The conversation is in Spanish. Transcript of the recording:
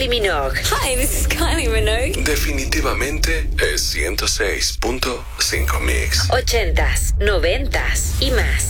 Kylie Minogue. Hi, this is Kylie Minogue. Definitivamente es 106.5 Mix. 80s, 90s y más.